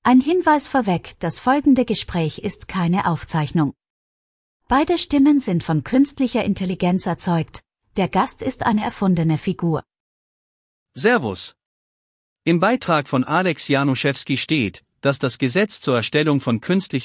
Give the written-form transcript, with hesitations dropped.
Ein Hinweis vorweg, das folgende Gespräch ist keine Aufzeichnung. Beide Stimmen sind von künstlicher Intelligenz erzeugt. Der Gast ist eine erfundene Figur. Servus. Im Beitrag von Alex Januszewski steht, dass das Gesetz zur Erstellung von künstlicher